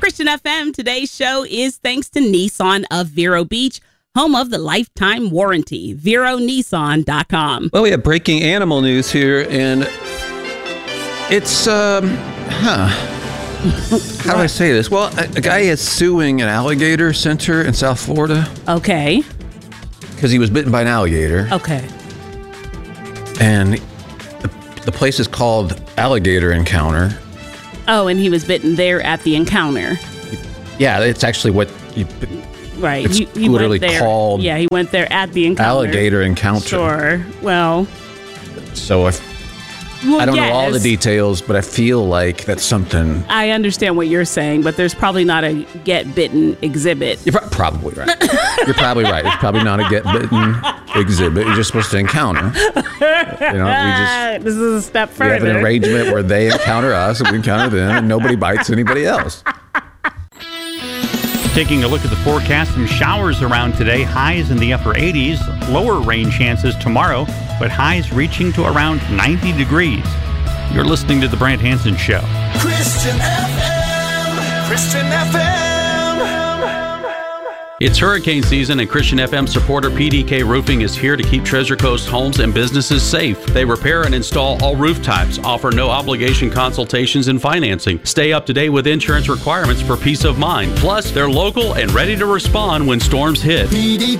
Christian FM, today's show is thanks to Nissan of Vero Beach, home of the lifetime warranty. VeroNissan.com. Well, we have breaking animal news here, and it's, how do I say this? Well, a guy is suing an alligator center in South Florida. Okay. Because he was bitten by an alligator. Okay. And the place is called Alligator Encounter. Oh, and he was bitten there at the encounter. Yeah, it's actually what you... Right. It's he literally went there. called... Yeah, he went there at the encounter. Alligator Encounter. Sure. Well... So I don't know all the details, but I feel like that's something... I understand what you're saying, but there's probably not a get bitten exhibit. You're probably right. You're probably right. It's probably not a get bitten exhibit. You're just supposed to encounter. This is a step further. We have an arrangement where they encounter us and we encounter them, and nobody bites anybody else. Taking a look at the forecast, some showers around today, highs in the upper 80s, lower rain chances tomorrow, but highs reaching to around 90 degrees. You're listening to The Brant Hansen Show. Christian FM. Christian FM. It's hurricane season, and Christian FM supporter PDK Roofing is here to keep Treasure Coast homes and businesses safe. They repair and install all roof types, offer no obligation consultations and financing. Stay up to date with insurance requirements for peace of mind. Plus, they're local and ready to respond when storms hit. PDK